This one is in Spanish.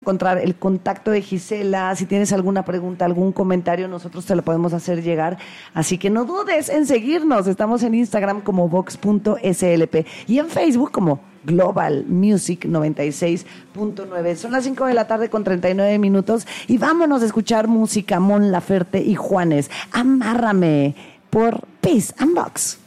encontrar el contacto de Gisela. Si tienes alguna pregunta, algún comentario, nosotros te lo podemos hacer llegar. Así que no dudes en seguirnos. Estamos en Instagram como vox.slp y en Facebook como Global Music 96.9. Son las 5 de la tarde con 39 minutos y vámonos a escuchar música. Mon Laferte y Juanes. Amárrame por Peace and Vox.